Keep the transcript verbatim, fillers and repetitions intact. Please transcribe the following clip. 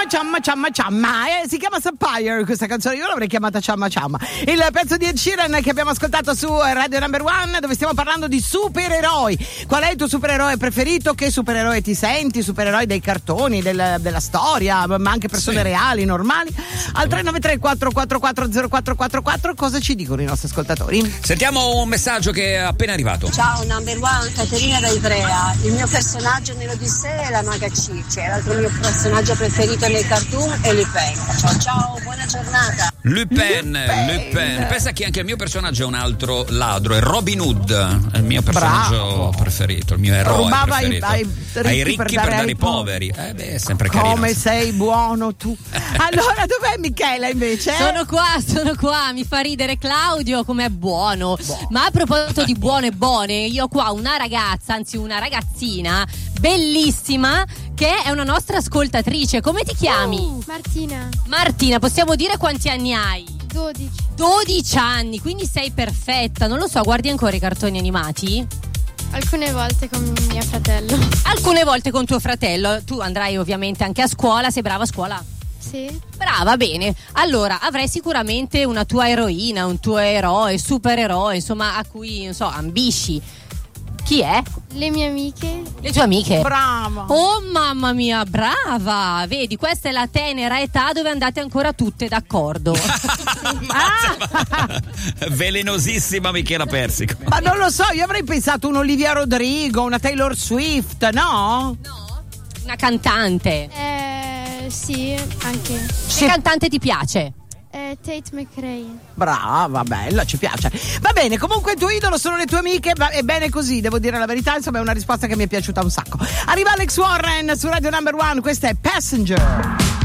ciamma ciamma ciamma ciamma, eh, si chiama Sapphire questa canzone, io l'avrei chiamata ciamma ciamma. Il pezzo di Ed Sheeran che abbiamo ascoltato su Radio Number One, dove stiamo parlando di supereroi. Qual è il tuo supereroe preferito? Che supereroe ti senti? Supereroi dei cartoni, del, della storia, ma anche persone sì. reali, normali. Al tre nove tre quattro quattro quattro zero quattro quattro quattro cosa ci dicono i nostri ascoltatori? Sentiamo un messaggio che è appena arrivato. Ciao Number One, Caterina da Ivrea. Il mio personaggio nell'Odissea è la maga Circe, l'altro mio personaggio preferito nei cartoon è Lupin. Ciao ciao, buona giornata. Lupin, Lupin, Lupin. Pensa che anche il mio personaggio è un altro ladro, è Robin Hood, è il mio personaggio Bravo. preferito, il mio eroe Rubava preferito. Ai, ai ricchi, ai ricchi per dare, per dare ai poveri. poveri. Eh beh, è sempre carino. Come sei buono tu. Allora, dov'è Michela invece? Sono qua, sono qua, mi fa ridere Claudio com'è buono. Buono. Ma a proposito di buone e buone, io ho qua una ragazza, anzi una ragazzina bellissima che è una nostra ascoltatrice. Come ti chiami? Uh, Martina. Martina, possiamo dire quanti anni hai? dodici. dodici anni, quindi sei perfetta. Non lo so, guardi ancora i cartoni animati? Alcune volte con mio fratello. Alcune volte con tuo fratello. Tu andrai ovviamente anche a scuola, sei brava a scuola? Sì. Brava, bene. Allora, avrai sicuramente una tua eroina, un tuo eroe, supereroe, insomma, a cui, non so, ambisci. Chi è? Le mie amiche. Le tue amiche? Brava. Oh mamma mia, brava. Vedi, questa è la tenera età dove andate ancora tutte d'accordo. ah. Velenosissima Michela Persico. Ma non lo so, io avrei pensato un'Olivia Rodrigo, una Taylor Swift, no? No, una cantante. Eh, sì, anche. Che cantante ti piace? Eh, Tate McRae. Brava, bella, ci piace. Va bene, comunque il tuo idolo sono le tue amiche, va, è bene così, devo dire la verità, insomma è una risposta che mi è piaciuta un sacco. Arriva Alex Warren su Radio Number One, questa è Passenger.